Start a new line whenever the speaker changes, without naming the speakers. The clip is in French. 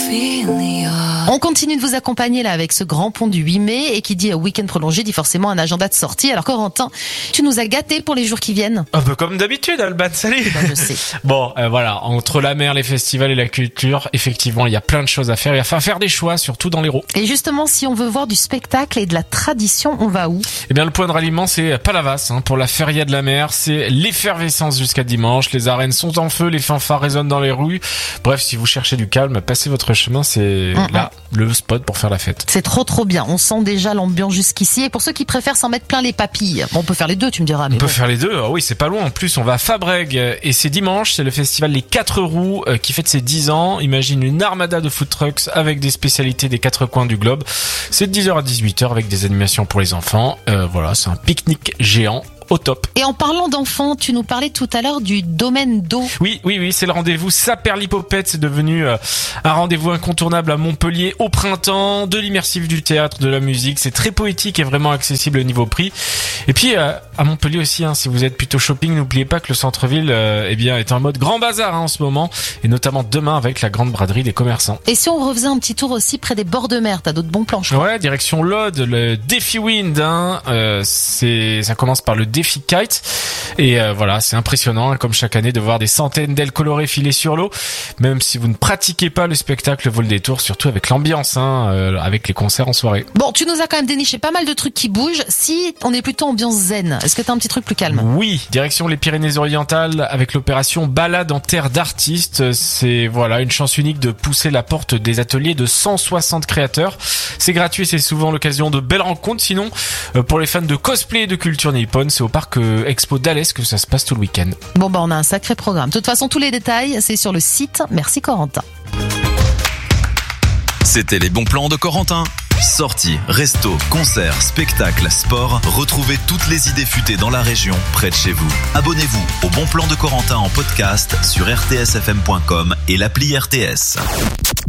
On continue de vous accompagner là avec ce grand pont du 8 mai et qui dit week-end prolongé dit forcément un agenda de sortie. Alors Corentin, tu nous as gâtés pour les jours qui viennent.
Un peu comme d'habitude, Alban, salut.
Ben, je sais.
Bon, voilà, entre la mer, les festivals et la culture, effectivement, il y a plein de choses à faire. Il va falloir faire des choix, surtout dans l'Hérault.
Et justement, si on veut voir du spectacle et de la tradition, on va où?
Eh bien, le point de ralliement, c'est Palavas, pour la feria de la mer. C'est l'effervescence jusqu'à dimanche. Les arènes sont en feu, les fanfares résonnent dans les rues. Bref, si vous cherchez du calme, passez votre chemin, c'est là le spot pour faire la fête.
C'est trop bien. On sent déjà l'ambiance jusqu'ici. Et pour ceux qui préfèrent s'en mettre plein les papilles, bon, on peut faire les deux, tu me diras. Mais
on peut faire les deux. Ah oui, c'est pas loin. En plus, on va à Fabrègues et c'est dimanche. C'est le festival Les 4 roues qui fête ses 10 ans. Imagine une armada de food trucks avec des spécialités des 4 coins du globe. C'est de 10h à 18h avec des animations pour les enfants. Voilà, c'est un pique-nique géant. Au top.
Et en parlant d'enfants, tu nous parlais tout à l'heure du domaine d'eau.
Oui, c'est le rendez-vous Saperlipopette. C'est devenu un rendez-vous incontournable à Montpellier au printemps. De l'immersif, du théâtre, de la musique. C'est très poétique et vraiment accessible au niveau prix. Et puis à Montpellier aussi, si vous êtes plutôt shopping, n'oubliez pas que le centre-ville est en mode grand bazar en ce moment. Et notamment demain avec la grande braderie des commerçants.
Et si on refaisait un petit tour aussi près des bords de mer, t'as d'autres bons plans, je crois.
Ouais, direction l'Aude, le Défi Wind. Ça commence par le Défi Kite et voilà, c'est impressionnant comme chaque année de voir des centaines d'ailes colorées filer sur l'eau. Même si vous ne pratiquez pas le spectacle, vaut le détour, surtout avec l'ambiance, avec les concerts en soirée.
Bon, tu nous as quand même déniché pas mal de trucs qui bougent. Si on est plutôt ambiance zen, est-ce que t'as un petit truc plus calme?
Oui, direction les Pyrénées-Orientales avec l'opération Balade en terre d'artistes. C'est voilà une chance unique de pousser la porte des ateliers de 160 créateurs. C'est gratuit, c'est souvent l'occasion de belles rencontres. Sinon, pour les fans de cosplay et de culture nippone, c'est au parc Expo d'Alès que ça se passe tout le week-end.
Bon, on a un sacré programme. De toute façon, tous les détails, c'est sur le site. Merci Corentin.
C'était les bons plans de Corentin. Sorties, restos, concerts, spectacles, sport. Retrouvez toutes les idées futées dans la région, près de chez vous. Abonnez-vous au Bon Plan de Corentin en podcast sur rtsfm.com et l'appli RTS.